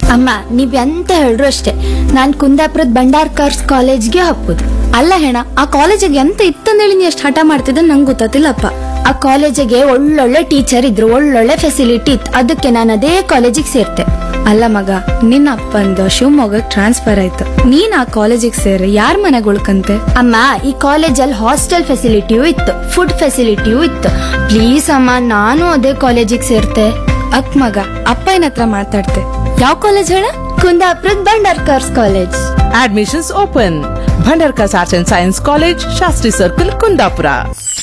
ಅಮ್ಮ ನೀವ್ ಎಂತ ಹೇಳ್ರು ಅಷ್ಟೇ, ನಾನ್ ಕುಂದಾಪುರದ ಭಂಡಾರ್ಕರ್ಸ್ ಕಾಲೇಜ್ಗೆ ಹಾಕುದು. ಅಲ್ಲ ಹೆಣ, ಆ ಕಾಲೇಜಿಗೆ ಎಂತ ಇತ್ತಂದೇಳಿ ನೀ ಎಷ್ಟು ಹಠ ಮಾಡ್ತಿದ್ದ ನಂಗೆ ಗೊತ್ತಿಲ್ಲಪ್ಪ. ಆ ಕಾಲೇಜಿಗೆ ಒಳ್ಳೊಳ್ಳೆ ಟೀಚರ್ ಇದ್ರು, ಒಳ್ಳೊಳ್ಳೆ ಫೆಸಿಲಿಟಿ ಇತ್ತು, ಅದಕ್ಕೆ ನಾನು ಅದೇ ಕಾಲೇಜಿಗೆ ಸೇರ್ತೆ. ಅಲ್ಲ ಮಗ, ನಿನ್ನ ಅಪ್ಪಂದು ಶಿವಮೊಗ್ಗಕ್ಕೆ ಟ್ರಾನ್ಸ್ಫರ್ ಆಯ್ತು, ನೀನ್ ಆ ಕಾಲೇಜಿಗೆ ಸೇರಿ ಯಾರ್ ಮನೆಗ್ ಉಳ್ಕಂತೆ? ಅಮ್ಮ, ಈ ಕಾಲೇಜಲ್ಲಿ ಹಾಸ್ಟೆಲ್ ಫೆಸಿಲಿಟಿಯೂ ಇತ್ತು, ಫುಡ್ ಫೆಸಿಲಿಟಿಯೂ ಇತ್ತು. ಪ್ಲೀಸ್ ಅಮ್ಮ, ನಾನು ಅದೇ ಕಾಲೇಜಿಗೆ ಸೇರ್ತೆ. ಅಕ್ ಮಗ, ಅಪ್ಪನ ಹತ್ರ ಮಾತಾಡ್ತೆ. ಯಾವ ಕಾಲೇಜ್ ಹೇಳ? ಕುಂದಾಪುರದ Bhandarkar's college. Admissions open. Bhandarkar Arts and Science College, Shastri Circle, Kundapura.